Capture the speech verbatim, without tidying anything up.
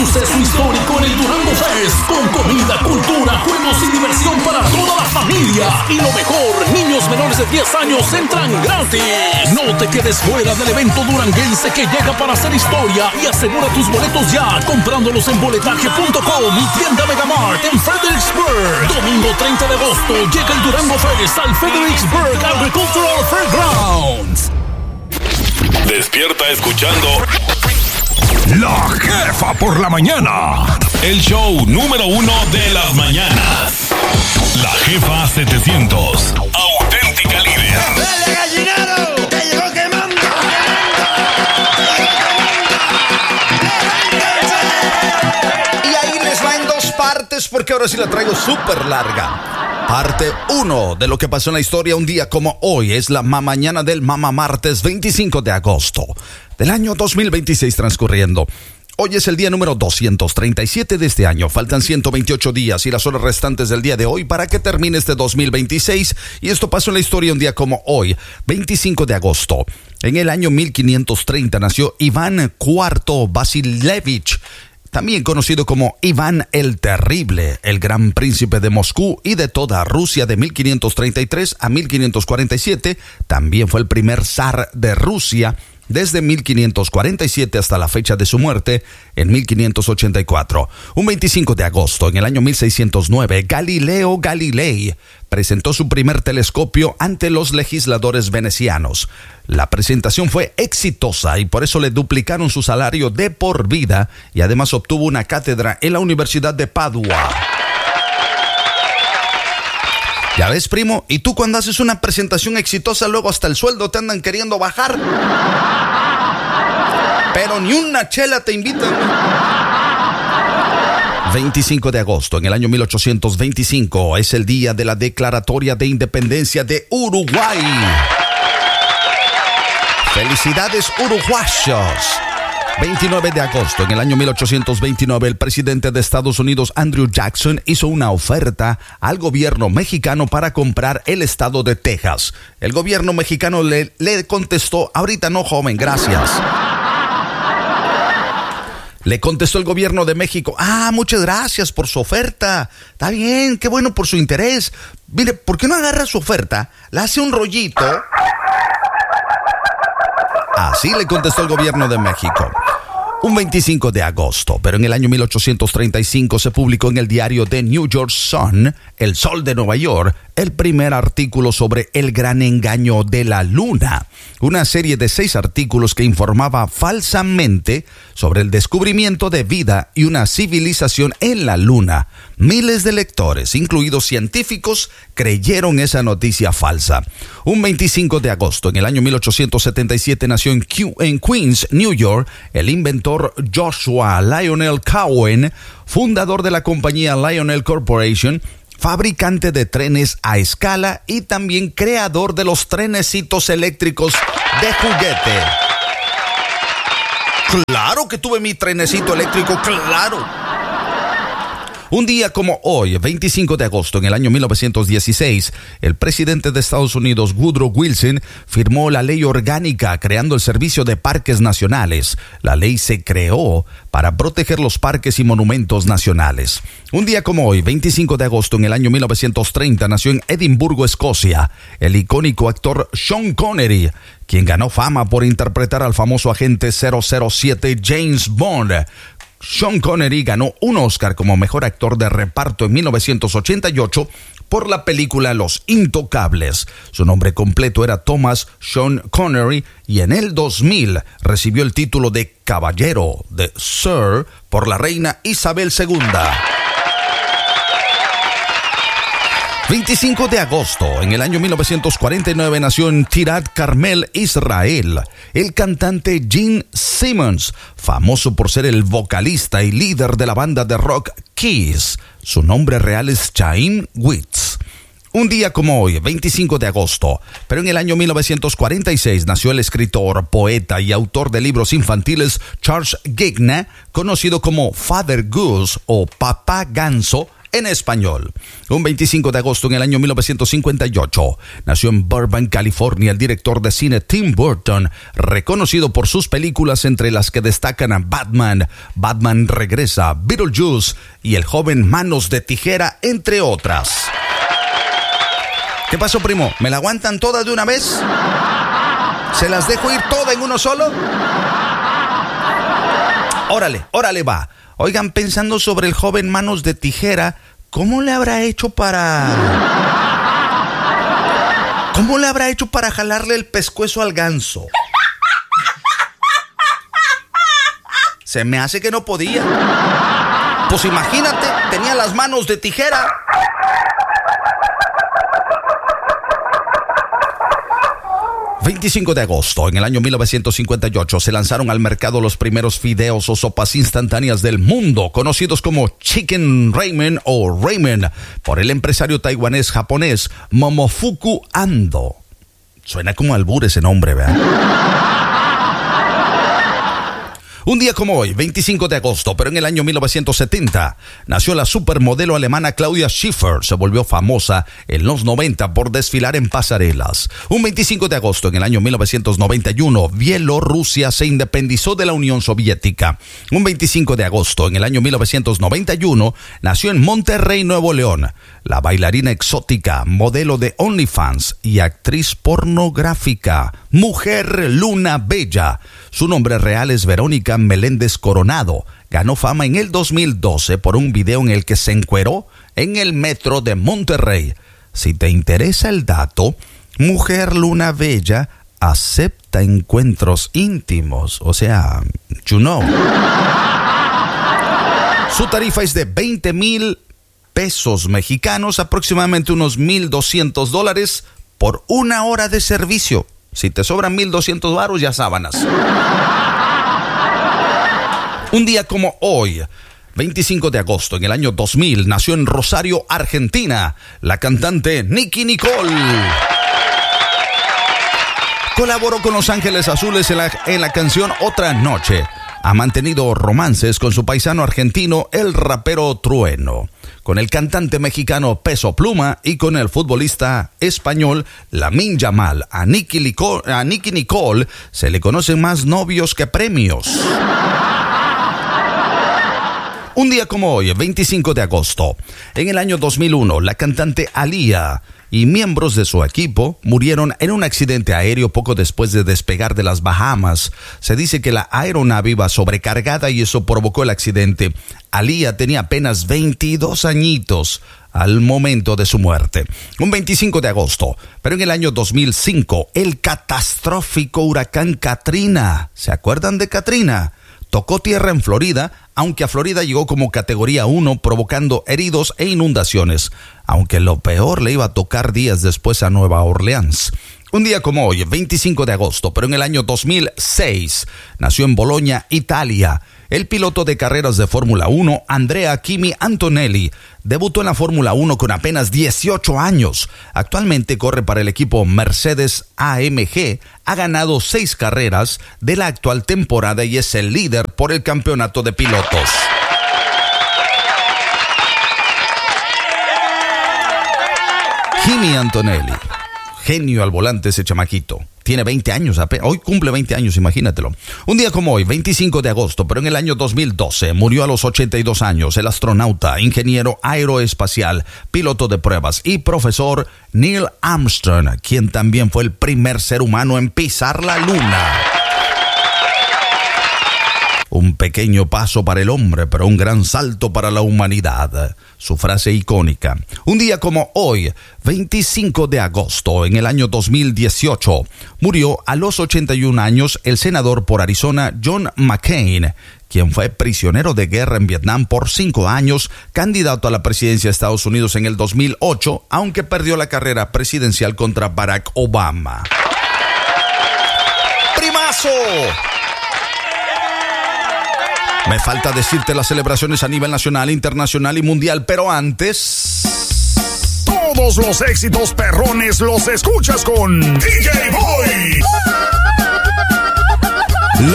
suceso histórico en el Durango Fest, con comida, cultura, juegos y diversión para toda la familia. Y lo mejor, niños menores de diez años entran gratis. No te quedes fuera del evento duranguense que llega para hacer historia, y asegura tus boletos ya comprándolos en boletaje punto com y tienda Megamart en Fredericksburg. Domingo treinta de agosto llega el Durango Fest al Fredericksburg Agricultural Fairgrounds. Despierta escuchando La Jefa por la mañana. El show número uno de las mañanas. La Jefa setecientos. Auténtica líder. ¡Dale, gallinero! ¡Te llegó quemando! Y ahí les va en dos partes, porque ahora sí la traigo súper larga. Parte uno de lo que pasó en la historia un día como hoy. Es la mañana del Mama Martes veinticinco de agosto del año dos mil veintiséis transcurriendo. Hoy es el día número doscientos treinta y siete de este año. Faltan ciento veintiocho días y las horas restantes del día de hoy para que termine este dos mil veintiséis. Y esto pasó en la historia un día como hoy, veinticinco de agosto. En el año mil quinientos treinta nació Iván cuarto Vasilevich, también conocido como Iván el Terrible, el gran príncipe de Moscú y de toda Rusia de mil quinientos treinta y tres a mil quinientos cuarenta y siete. También fue el primer zar de Rusia desde mil quinientos cuarenta y siete hasta la fecha de su muerte en mil quinientos ochenta y cuatro. Un veinticinco de agosto, en el año mil seiscientos nueve, Galileo Galilei presentó su primer telescopio ante los legisladores venecianos. La presentación fue exitosa y por eso le duplicaron su salario de por vida, y además obtuvo una cátedra en la Universidad de Padua. Ya ves, primo, y tú cuando haces una presentación exitosa, luego hasta el sueldo te andan queriendo bajar. Pero ni una chela te invitan. veinticinco de agosto, en el año mil ochocientos veinticinco, es el día de la declaratoria de independencia de Uruguay. ¡Felicidades, uruguayos! veintinueve de agosto, en el año mil ochocientos veintinueve, el presidente de Estados Unidos, Andrew Jackson, hizo una oferta al gobierno mexicano para comprar el estado de Texas. El gobierno mexicano le, le contestó: ahorita no, joven, gracias. Le contestó el gobierno de México: ah, muchas gracias por su oferta. Está bien, qué bueno por su interés. Mire, ¿por qué no agarra su oferta, la hace un rollito? Así le contestó el gobierno de México. Un veinticinco de agosto, pero en el año mil ochocientos treinta y cinco se publicó en el diario The New York Sun, El Sol de Nueva York, el primer artículo sobre el gran engaño de la luna. Una serie de seis artículos que informaba falsamente sobre el descubrimiento de vida y una civilización en la luna. Miles de lectores, incluidos científicos, creyeron esa noticia falsa. Un veinticinco de agosto, en el año mil ochocientos setenta y siete, nació en, Q- en Queens, New York, el inventor Joshua Lionel Cowen, fundador de la compañía Lionel Corporation, fabricante de trenes a escala y también creador de los trenecitos eléctricos de juguete. Claro que tuve mi trenecito eléctrico, claro. Un día como hoy, veinticinco de agosto, en el año mil novecientos dieciséis, el presidente de Estados Unidos, Woodrow Wilson, firmó la ley orgánica creando el Servicio de Parques Nacionales. La ley se creó para proteger los parques y monumentos nacionales. Un día como hoy, veinticinco de agosto, en el año mil novecientos treinta, nació en Edimburgo, Escocia, el icónico actor Sean Connery, quien ganó fama por interpretar al famoso agente cero cero siete James Bond. Sean Connery ganó un Oscar como mejor actor de reparto en mil novecientos ochenta y ocho por la película Los Intocables. Su nombre completo era Thomas Sean Connery y en el dos mil recibió el título de Caballero de Sir por la reina Isabel segunda. veinticinco de agosto, en el año mil novecientos cuarenta y nueve, nació en Tirat Carmel, Israel, el cantante Gene Simmons, famoso por ser el vocalista y líder de la banda de rock Kiss. Su nombre real es Chaim Witz. Un día como hoy, veinticinco de agosto, pero en el año mil novecientos cuarenta y seis, nació el escritor, poeta y autor de libros infantiles Charles Gigna, conocido como Father Goose o Papá Ganso, en español. Un veinticinco de agosto en el año mil novecientos cincuenta y ocho nació en Burbank, California, el director de cine Tim Burton, reconocido por sus películas entre las que destacan a Batman, Batman Regresa, Beetlejuice y El joven Manos de Tijera, entre otras. ¿Qué pasó, primo? ¿Me la aguantan todas de una vez? ¿Se las dejo ir toda en uno solo? Órale, órale va. Oigan, pensando sobre el joven Manos de Tijera, ¿cómo le habrá hecho para... ¿Cómo le habrá hecho para jalarle el pescuezo al ganso? Se me hace que no podía. Pues imagínate, tenía las manos de tijera. veinticinco de agosto, en el año mil novecientos cincuenta y ocho, se lanzaron al mercado los primeros fideos o sopas instantáneas del mundo, conocidos como Chicken Ramen o Ramen, por el empresario taiwanés japonés Momofuku Ando. Suena como albur ese nombre, ¿verdad? Un día como hoy, veinticinco de agosto, pero en el año mil novecientos setenta, nació la supermodelo alemana Claudia Schiffer. Se volvió famosa en los noventa por desfilar en pasarelas. Un veinticinco de agosto, en el año mil novecientos noventa y uno, Bielorrusia se independizó de la Unión Soviética. Un veinticinco de agosto, en el año mil novecientos noventa y uno, nació en Monterrey, Nuevo León, la bailarina exótica, modelo de OnlyFans y actriz pornográfica, Mujer Luna Bella. Su nombre real es Verónica Meléndez Coronado. Ganó fama en el dos mil doce por un video en el que se encueró en el metro de Monterrey. Si te interesa el dato, Mujer Luna Bella acepta encuentros íntimos. O sea, you know. Su tarifa es de veinte mil pesos mexicanos, aproximadamente unos mil doscientos dólares por una hora de servicio. Si te sobran mil doscientos varos, ya sábanas. Un día como hoy, veinticinco de agosto, en el año dos mil, nació en Rosario, Argentina, la cantante Nicki Nicole. Colaboró con Los Ángeles Azules en la, en la canción Otra Noche. Ha mantenido romances con su paisano argentino, el rapero Trueno, con el cantante mexicano Peso Pluma y con el futbolista español Lamine Yamal. A Nicki Nicole, a Nicki Nicole se le conocen más novios que premios. Un día como hoy, veinticinco de agosto, en el año dos mil uno, la cantante Aaliyah y miembros de su equipo murieron en un accidente aéreo poco después de despegar de las Bahamas. Se dice que la aeronave iba sobrecargada y eso provocó el accidente. Aaliyah tenía apenas veintidós añitos al momento de su muerte. Un veinticinco de agosto, pero en el año dos mil cinco, el catastrófico huracán Katrina. ¿Se acuerdan de Katrina? Tocó tierra en Florida, aunque a Florida llegó como categoría uno, provocando heridos e inundaciones, aunque lo peor le iba a tocar días después a Nueva Orleans. Un día como hoy, veinticinco de agosto, pero en el año dos mil seis, nació en Bolonia, Italia, el piloto de carreras de Fórmula uno, Andrea Kimi Antonelli. Debutó en la Fórmula uno con apenas dieciocho años. Actualmente corre para el equipo Mercedes A M G. Ha ganado seis carreras de la actual temporada y es el líder por el campeonato de pilotos. Kimi Antonelli. Genio al volante ese chamaquito. Tiene veinte años, hoy cumple veinte años, imagínatelo. Un día como hoy, veinticinco de agosto, pero en el año dos mil doce, murió a los ochenta y dos años el astronauta, ingeniero aeroespacial, piloto de pruebas y profesor Neil Armstrong, quien también fue el primer ser humano en pisar la luna. Un pequeño paso para el hombre, pero un gran salto para la humanidad. Su frase icónica. Un día como hoy, veinticinco de agosto, en el año dos mil dieciocho, murió a los ochenta y un años el senador por Arizona John McCain, quien fue prisionero de guerra en Vietnam por cinco años, candidato a la presidencia de Estados Unidos en el dos mil ocho, aunque perdió la carrera presidencial contra Barack Obama. ¡Primazo! Me falta decirte las celebraciones a nivel nacional, internacional y mundial, pero antes... Todos los éxitos perrones los escuchas con D J Boy.